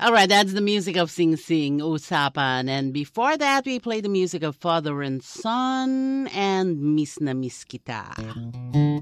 All right, that's the music of Sing Sing, Usapan. And before that, we played the music of Father and Son and Miss na Miss Kita.